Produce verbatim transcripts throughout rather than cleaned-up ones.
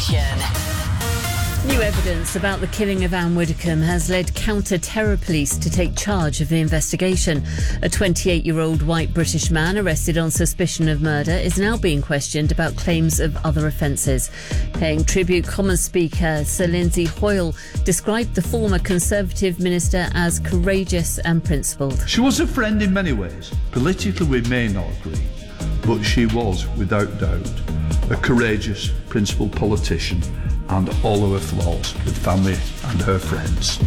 station. New evidence about the killing of Anne Widdecombe has led counter-terror police to take charge of the investigation. A twenty-eight-year-old white British man arrested on suspicion of murder is now being questioned about claims of other offences. Paying tribute, Commons Speaker Sir Lindsay Hoyle described the former Conservative minister as courageous and principled. She was a friend in many ways. Politically we may not agree, but she was, without doubt, a courageous, principled politician, and all of her flaws with family and her friends.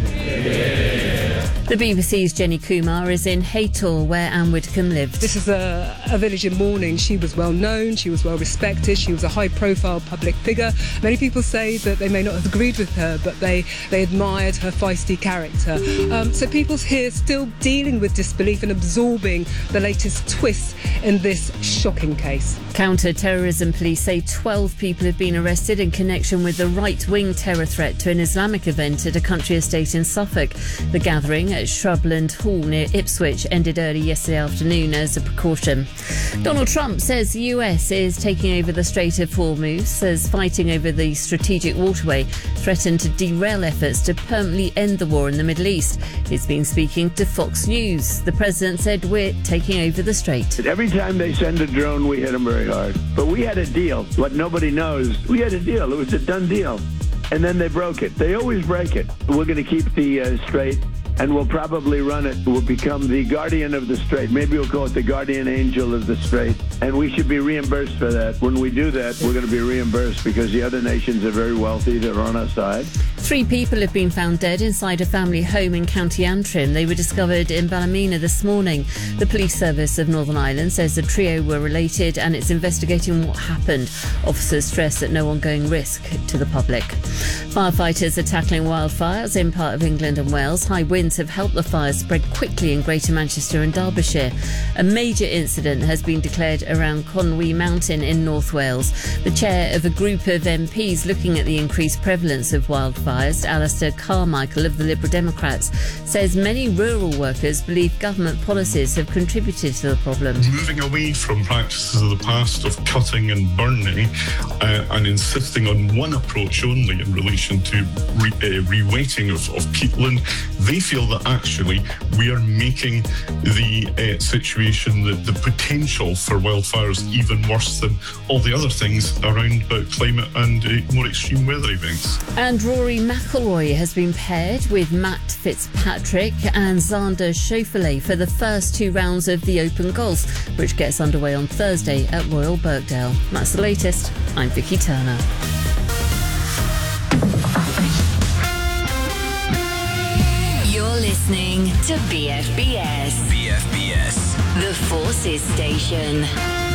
The B B C's Jenny Kumar is in Haytor, where Anne Widdecombe lived. This is a, a village in mourning. She was well known, she was well respected, she was a high-profile public figure. Many people say that they may not have agreed with her, but they, they admired her feisty character. Um, so people here still dealing with disbelief and absorbing the latest twists in this shocking case. Counter-terrorism police say twelve people have been arrested in connection with the right-wing terror threat to an Islamic event at a country estate in Suffolk. The gathering at Shrubland Hall near Ipswich ended early yesterday afternoon as a precaution. Donald Trump says the U S is taking over the Strait of Hormuz, says fighting over the strategic waterway threatened to derail efforts to permanently end the war in the Middle East. He's been speaking to Fox News. The president said, "We're taking over the strait." Every time they send a drone, we hit them very hard. But we had a deal. What nobody knows, we had a deal. It was a done deal. And then they broke it. They always break it. We're going to keep the uh, strait, and we'll probably run it. We'll become the guardian of the strait. Maybe we'll call it the guardian angel of the strait. And we should be reimbursed for that. When we do that, we're going to be reimbursed because the other nations are very wealthy. They're on our side. Three people have been found dead inside a family home in County Antrim. They were discovered in Ballymena this morning. The police service of Northern Ireland says the trio were related and it's investigating what happened. Officers stress that no ongoing risk to the public. Firefighters are tackling wildfires in part of England and Wales. High winds have helped the fires spread quickly in Greater Manchester and Derbyshire. A major incident has been declared around Conwy Mountain in North Wales. The chair of a group of M Ps looking at the increased prevalence of wildfires, Alistair Carmichael of the Liberal Democrats, says many rural workers believe government policies have contributed to the problem. Moving away from practices of the past of cutting and burning uh, and insisting on one approach only in relation to re- uh, reweighting of, of peatland, they feel that actually we are making the uh, situation, the, the potential for wildfires even worse than all the other things around about climate and uh, more extreme weather events. And Rory McIlroy has been paired with Matt Fitzpatrick and Xander Schauffele for the first two rounds of the Open Golf, which gets underway on Thursday at Royal Birkdale. That's the latest. I'm Vicky Turner. You're listening to B F B S. B F B S. The Forces Station.